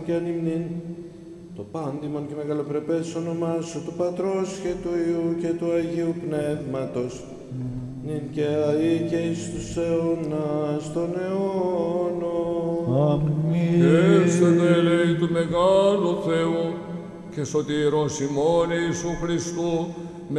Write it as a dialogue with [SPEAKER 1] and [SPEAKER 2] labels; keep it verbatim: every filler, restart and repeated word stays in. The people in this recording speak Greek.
[SPEAKER 1] και ανυμνήν, το πάντιμον και μεγαλοπρεπές όνομά σου, του Πατρός και του Υιού και του Αγίου Πνεύματος, νυν και αεί και εις τους αιώνας των αιώνων.
[SPEAKER 2] Αμήν.
[SPEAKER 3] Έστω ελέη του μεγάλου Θεού και σωτήρος ημών Ιησού Χριστού,